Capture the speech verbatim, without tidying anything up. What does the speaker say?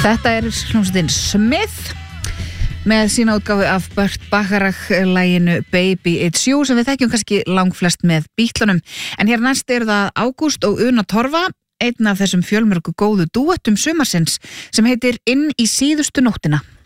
Þetta er hljómsveitin Smith með sína útgáfu af Burt Bacharach-laginu Baby It's You sem við þekkjum kannski langflest með Beatlunum. En hér næst er það Ágúst og Una Torfa, einn af þessum fjölmörgu góðu dúettum sumarsins sem heitir Inn í síðustu nóttina.